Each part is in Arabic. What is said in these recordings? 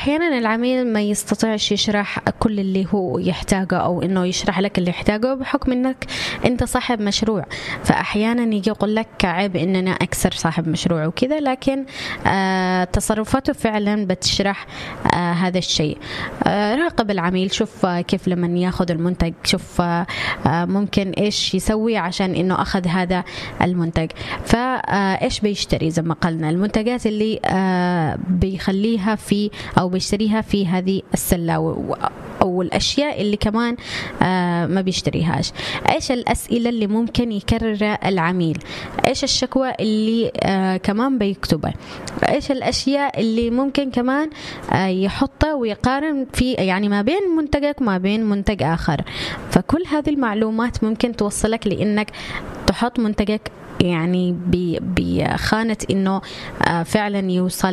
أحيانا العميل ما يستطيعش يشرح كل اللي هو يحتاجه أو إنه يشرح لك اللي يحتاجه بحكم إنك أنت صاحب مشروع. فأحيانا يجي يقول لك عيب إننا أكثر صاحب مشروع وكذا، لكن تصرفاته فعلا بتشرح هذا الشيء. راقب العميل، شوف كيف لما ياخذ المنتج، شوف ممكن إيش يسوي عشان إنه أخذ هذا المنتج. فإيش بيشتري زي ما قلنا، المنتجات اللي بيخليها في أو بيشتريها في هذه السلة، أو الأشياء اللي كمان ما بيشتريهاش. إيش الأسئلة اللي ممكن يكررها العميل، إيش الشكوى اللي كمان بيكتبها، إيش الأشياء اللي ممكن كمان يحطها ويقارن في يعني ما بين منتجك وما بين منتج آخر. فكل هذه المعلومات ممكن توصلك لأنك تحط منتجك يعني بخانة إنه فعلا يوصل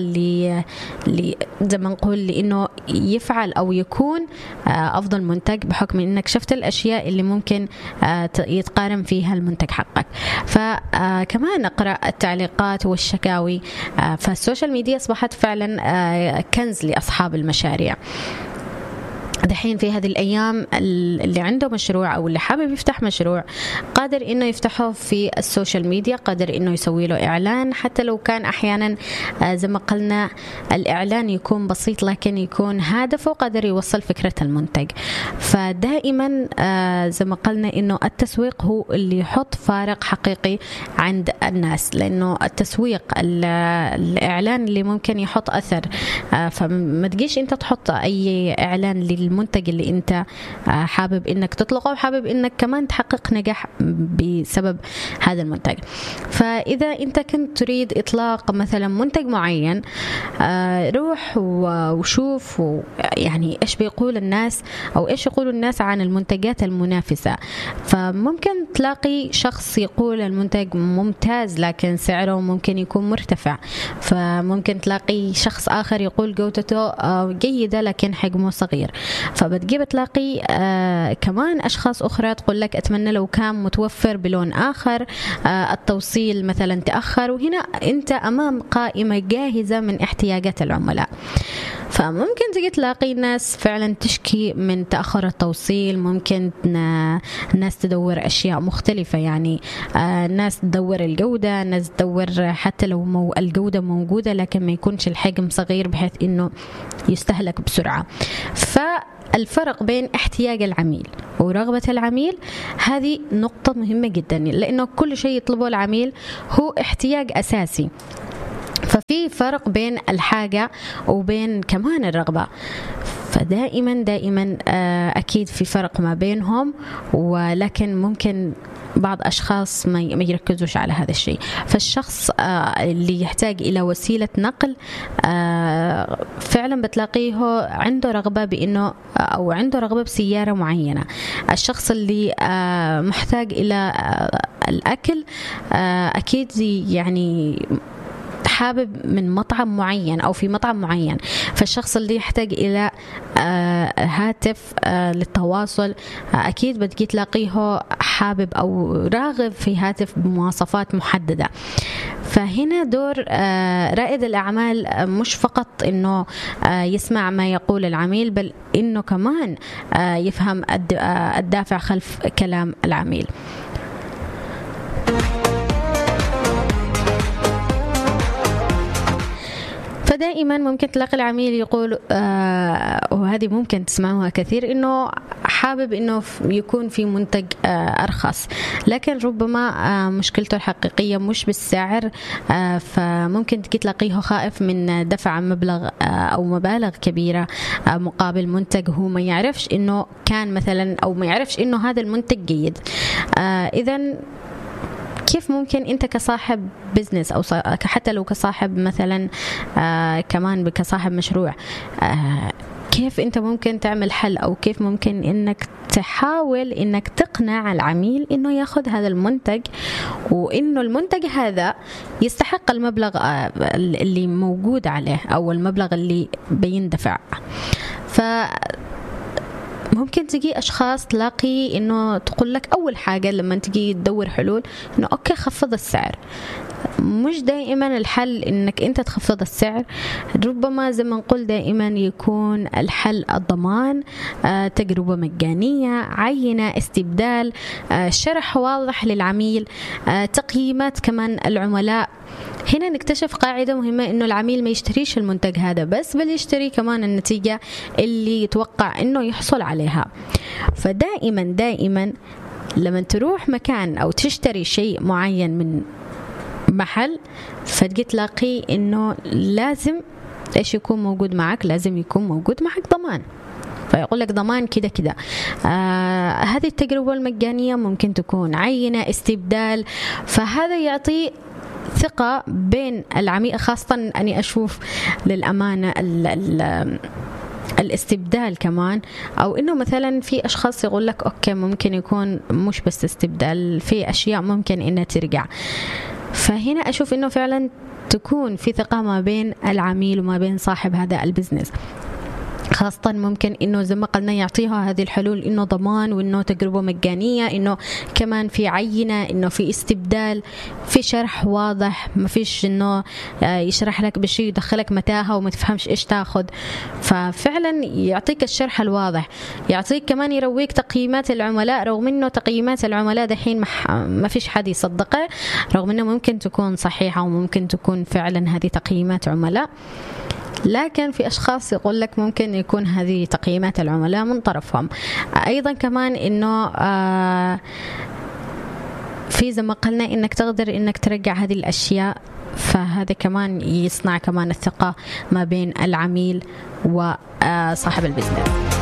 زي ما نقول لإنه يفعل أو يكون أفضل منتج، بحكم إنك شفت الأشياء اللي ممكن يتقارن فيها المنتج حقك. فكمان نقرأ التعليقات والشكاوي. فالسوشيال ميديا أصبحت فعلا كنز لأصحاب المشاريع. دحين في هذه الأيام اللي عنده مشروع أو اللي حابب يفتح مشروع قادر إنه يفتحه في السوشيال ميديا، قادر إنه يسوي له إعلان، حتى لو كان أحيانا زي ما قلنا الإعلان يكون بسيط لكن يكون هدفه قادر يوصل فكرة المنتج. فدائما زي ما قلنا إنه التسويق هو اللي يحط فارق حقيقي عند الناس، لأنه التسويق الإعلان اللي ممكن يحط أثر. فما تجيش أنت تحط أي إعلان للمنتج اللي انت حابب انك تطلقه وحابب انك كمان تحقق نجاح بسبب هذا المنتج. فاذا انت كنت تريد اطلاق مثلا منتج معين، روح وشوف يعني ايش بيقول الناس او ايش يقولوا الناس عن المنتجات المنافسة. فممكن تلاقي شخص يقول المنتج ممتاز لكن سعره ممكن يكون مرتفع، فممكن تلاقي شخص آخر يقول جودته جيدة لكن حجمه صغير. فبتجيب تلاقي كمان أشخاص أخرى تقول لك أتمنى لو كان متوفر بلون آخر، التوصيل مثلا تأخر. وهنا أنت أمام قائمة جاهزة من احتياجات العملاء. فممكن تجي تلاقي ناس فعلا تشكي من تأخر التوصيل، ممكن ناس تدور أشياء مختلفة، يعني ناس تدور الجودة، ناس تدور حتى لو الجودة موجودة لكن ما يكونش الحجم صغير بحيث إنه يستهلك بسرعة. فالفرق بين احتياج العميل ورغبة العميل هذه نقطة مهمة جدا، لأنه كل شيء يطلبه العميل هو احتياج أساسي. ففي فرق بين الحاجة وبين كمان الرغبة. فدائما أكيد في فرق ما بينهم، ولكن ممكن بعض أشخاص ما يركزوش على هذا الشيء. فالشخص اللي يحتاج إلى وسيلة نقل فعلا بتلاقيه عنده رغبة بأنه أو عنده رغبة بسيارة معينة. الشخص اللي محتاج إلى الأكل أكيد يعني حابب من مطعم معين أو في مطعم معين. فالشخص اللي يحتاج إلى هاتف للتواصل أكيد بتجي تلاقيه حابب أو راغب في هاتف بمواصفات محددة. فهنا دور رائد الأعمال مش فقط إنه يسمع ما يقول العميل، بل إنه كمان يفهم الدافع خلف كلام العميل. فدائما ممكن تلاقي العميل يقول وهذه ممكن تسمعوها كثير، إنه حابب إنه يكون في منتج أرخص، لكن ربما مشكلته الحقيقية مش بالسعر. فممكن تلاقيه خائف من دفع مبلغ أو مبالغ كبيرة مقابل منتج هو ما يعرفش إنه كان مثلا، أو ما يعرفش إنه هذا المنتج جيد. إذن كيف ممكن أنت كصاحب بزنس أو حتى لو كصاحب مثلا كمان كصاحب مشروع، كيف أنت ممكن تعمل حل، أو كيف ممكن إنك تحاول إنك تقنع العميل إنه يأخذ هذا المنتج، وإنه المنتج هذا يستحق المبلغ اللي موجود عليه أو المبلغ اللي بيندفع. ممكن تجي أشخاص تلاقي إنه تقول لك أول حاجة لما تجي تدور حلول إنه أوكي خفض السعر، مش دائما الحل انك انت تخفض السعر، ربما زي ما نقول دائما يكون الحل الضمان، تجربة مجانية، عينة، استبدال، شرح واضح للعميل، تقييمات كمان العملاء. هنا نكتشف قاعدة مهمة إنه العميل ما يشتريش المنتج هذا بس، بل يشتري كمان النتيجة اللي يتوقع إنه يحصل عليها. فدائما لما تروح مكان أو تشتري شيء معين من محل، فتجي تلاقي إنه لازم إيش يكون موجود معك، لازم يكون موجود معك ضمان. فيقول لك ضمان كده كده. هذه التجربة المجانية ممكن تكون عينة، استبدال، فهذا يعطي ثقة بين العميل. خاصة أني أشوف للأمانة الاستبدال كمان، أو إنه مثلا في أشخاص يقول لك أوكي ممكن يكون مش بس استبدال، في أشياء ممكن إنها ترجع. فهنا أشوف إنه فعلا تكون في ثقة ما بين العميل وما بين صاحب هذا البزنس. خاصة ممكن إنه زي ما قلنا يعطيها هذه الحلول، إنه ضمان، وإنه تجربة مجانية، إنه كمان في عينة، إنه في استبدال، في شرح واضح، ما فيش إنه يشرح لك بشيء يدخلك متاهة وما تفهمش إيش تاخد. ففعلا يعطيك الشرح الواضح، يعطيك كمان يرويك تقييمات العملاء، رغم إنه تقييمات العملاء دحين ما فيش حد يصدقه، رغم إنه ممكن تكون صحيحة وممكن تكون فعلا هذه تقييمات عملاء، لكن في أشخاص يقول لك ممكن يكون هذه تقييمات العملاء من طرفهم. أيضا كمان إنه في زي ما قلنا إنك تقدر إنك ترجع هذه الأشياء، فهذا كمان يصنع كمان الثقة ما بين العميل وصاحب البزنس.